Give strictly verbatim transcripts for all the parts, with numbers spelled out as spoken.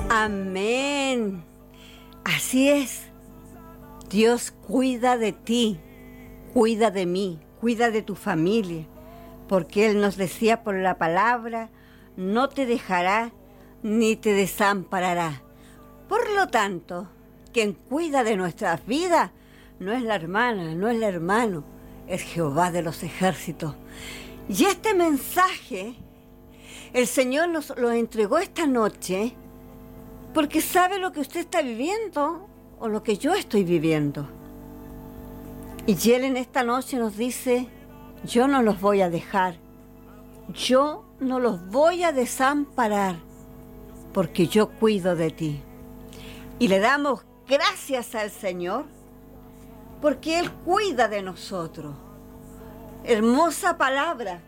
Amén. Así es. Dios cuida de ti, cuida de mí, cuida de tu familia, porque Él nos decía por la palabra, no te dejará ni te desamparará. Por lo tanto, quien cuida de nuestras vidas no es la hermana, no es el hermano, es Jehová de los ejércitos. Y este mensaje, el Señor nos lo entregó esta noche, porque sabe lo que usted está viviendo o lo que yo estoy viviendo. Y Él en esta noche nos dice, yo no los voy a dejar, yo no los voy a desamparar, porque yo cuido de ti. Y le damos gracias al Señor, porque Él cuida de nosotros. Hermosa palabra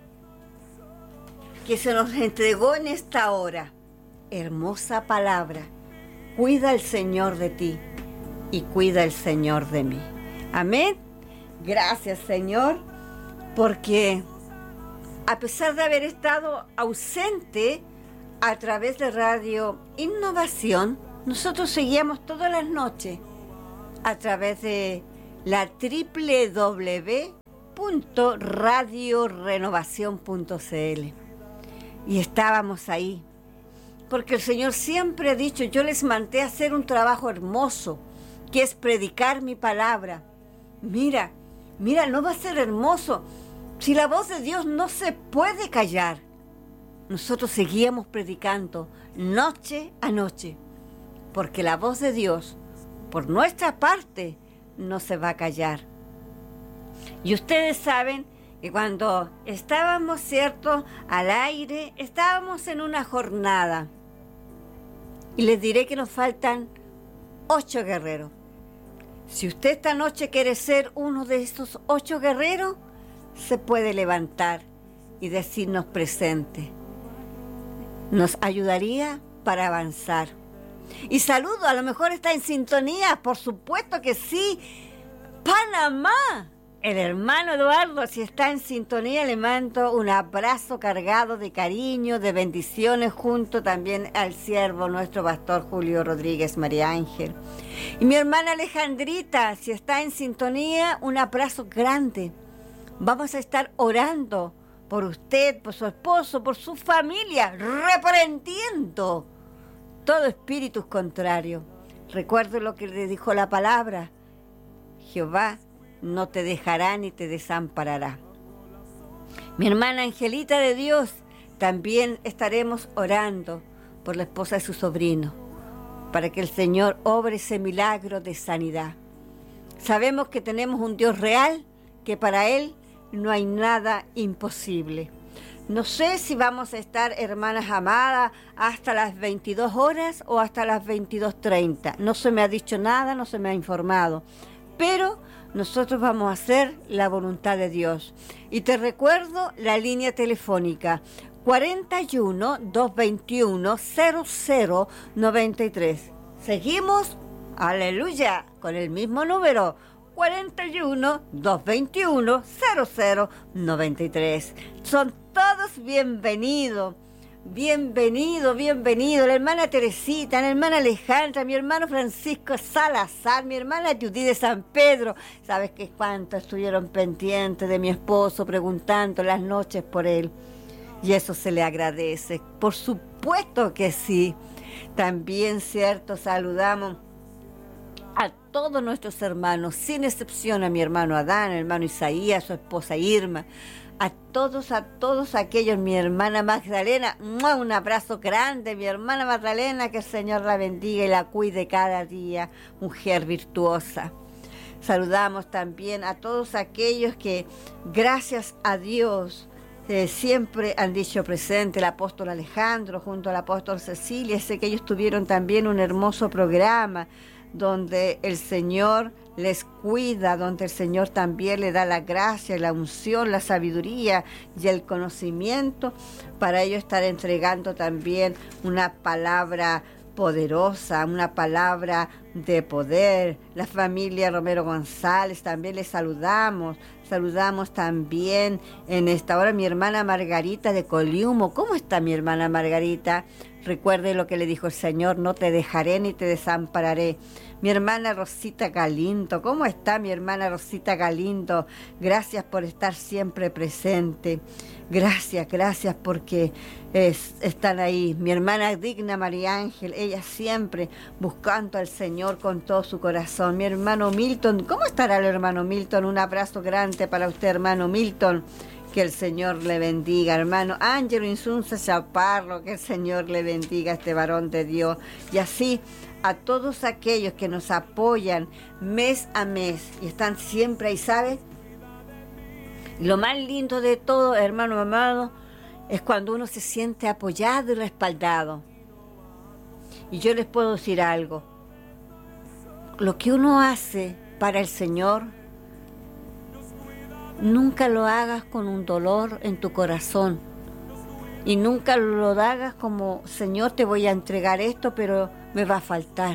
que se nos entregó en esta hora. Hermosa palabra. Cuida el Señor de ti y cuida el Señor de mí. Amén. Gracias, Señor, porque a pesar de haber estado ausente a través de Radio Innovación, nosotros seguíamos todas las noches a través de la doble u doble u doble u punto radio renovación punto c l. Y estábamos ahí, porque el Señor siempre ha dicho, yo les mandé a hacer un trabajo hermoso, que es predicar mi palabra. Mira, mira, no va a ser hermoso si la voz de Dios no se puede callar. Nosotros seguíamos predicando noche a noche, porque la voz de Dios, por nuestra parte, no se va a callar. Y ustedes saben que cuando estábamos, ¿cierto?, al aire, estábamos en una jornada. Y les diré que nos faltan ocho guerreros. Si usted esta noche quiere ser uno de estos ocho guerreros, se puede levantar y decirnos presente. Nos ayudaría para avanzar. Y saludo, a lo mejor está en sintonía, por supuesto que sí. Panamá, el hermano Eduardo, si está en sintonía, le mando un abrazo cargado de cariño, de bendiciones, junto también al siervo, nuestro pastor Julio Rodríguez María Ángel. Y mi hermana Alejandrita, si está en sintonía, un abrazo grande. Vamos a estar orando por usted, por su esposo, por su familia, reprendiendo todo espíritu contrario. Recuerde lo que le dijo la palabra. Jehová no te dejará ni te desamparará. Mi hermana Angelita de Dios, también estaremos orando por la esposa de su sobrino, para que el Señor obre ese milagro de sanidad. Sabemos que tenemos un Dios real, que para Él no hay nada imposible. No sé si vamos a estar, hermanas amadas, hasta las veintidós horas o hasta las veintidós treinta. No se me ha dicho nada, no se me ha informado. Pero nosotros vamos a hacer la voluntad de Dios. Y te recuerdo la línea telefónica cuarenta y uno, doscientos veintiuno, cero cero noventa y tres. Seguimos, aleluya, con el mismo número. cuarenta y uno, doscientos veintiuno, cero cero noventa y tres. Son todos bienvenidos, bienvenido, bienvenido. La hermana Teresita, la hermana Alejandra, mi hermano Francisco Salazar, mi hermana Judith de San Pedro. ¿Sabes qué cuánto estuvieron pendientes de mi esposo, preguntando las noches por él? Y eso se le agradece. Por supuesto que sí. También, cierto, saludamos a todos nuestros hermanos, sin excepción a mi hermano Adán, el hermano Isaías, su esposa Irma, a todos, a todos aquellos, mi hermana Magdalena, un abrazo grande, mi hermana Magdalena, que el Señor la bendiga y la cuide cada día, mujer virtuosa. Saludamos también a todos aquellos que, gracias a Dios, eh, siempre han dicho presente, el apóstol Alejandro junto al apóstol Cecilia. Sé que ellos tuvieron también un hermoso programa donde el Señor les cuida, donde el Señor también le da la gracia, la unción, la sabiduría y el conocimiento para ellos estar entregando también una palabra poderosa, una palabra de poder. La familia Romero González, también les saludamos. Saludamos también en esta hora a mi hermana Margarita de Coliumo. ¿Cómo está mi hermana Margarita? Recuerde lo que le dijo el Señor, no te dejaré ni te desampararé. Mi hermana Rosita Galindo, ¿cómo está mi hermana Rosita Galindo? Gracias por estar siempre presente. Gracias, gracias porque es, están ahí. Mi hermana Digna María Ángel, ella siempre buscando al Señor con todo su corazón. Mi hermano Milton, ¿cómo estará el hermano Milton? Un abrazo grande para usted, hermano Milton. Que el Señor le bendiga, hermano Ángelo Insunza Chaparro, que el Señor le bendiga a este varón de Dios. Y así a todos aquellos que nos apoyan mes a mes y están siempre ahí, ¿sabe? Lo más lindo de todo, hermano amado, es cuando uno se siente apoyado y respaldado. Y yo les puedo decir algo. Lo que uno hace para el Señor, nunca lo hagas con un dolor en tu corazón. Y nunca lo hagas como, Señor, te voy a entregar esto, pero me va a faltar.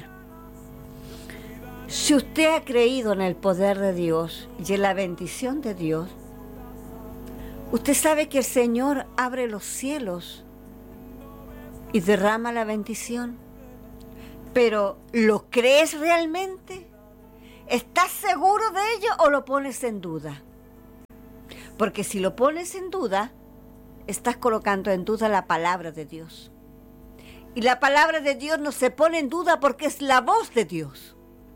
Si usted ha creído en el poder de Dios y en la bendición de Dios, usted sabe que el Señor abre los cielos y derrama la bendición. Pero, ¿lo crees realmente? ¿Estás seguro de ello o lo pones en duda? Porque si lo pones en duda, estás colocando en duda la palabra de Dios. Y la palabra de Dios no se pone en duda porque es la voz de Dios.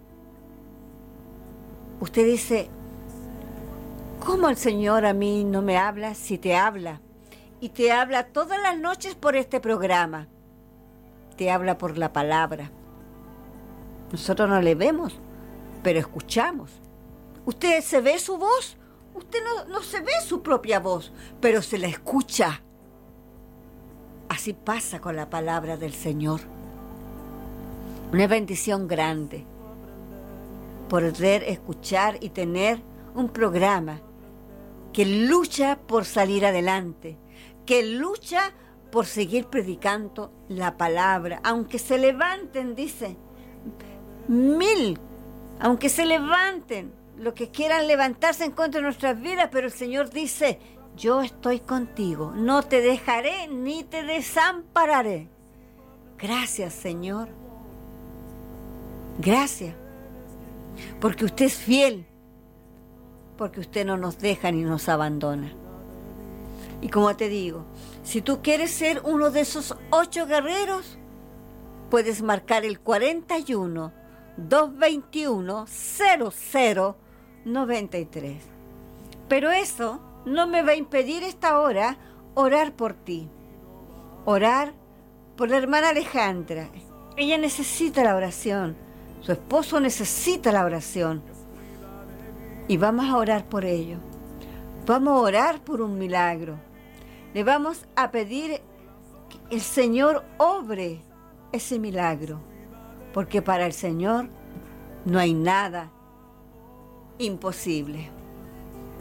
Usted dice, ¿cómo el Señor a mí no me habla si te habla? Y te habla todas las noches por este programa. Te habla por la palabra. Nosotros no le vemos, pero escuchamos. ¿Usted se ve su voz? Usted no, no se ve su propia voz, pero se la escucha. Así pasa con la palabra del Señor. Una bendición grande poder escuchar y tener un programa que lucha por salir adelante, que lucha por seguir predicando la palabra, aunque se levanten, dice, mil, aunque se levanten, los que quieran levantarse en contra de nuestras vidas, pero el Señor dice, yo estoy contigo, no te dejaré ni te desampararé. Gracias, Señor. Gracias. Porque usted es fiel, porque usted no nos deja ni nos abandona. Y como te digo, si tú quieres ser uno de esos ocho guerreros, puedes marcar el cuarenta y uno, doscientos veintiuno, cero cero noventa y tres. Pero eso no me va a impedir esta hora orar por ti. Orar por la hermana Alejandra. Ella necesita la oración. Su esposo necesita la oración. Y vamos a orar por ello. Vamos a orar por un milagro. Le vamos a pedir que el Señor obre ese milagro. Porque para el Señor no hay nada imposible.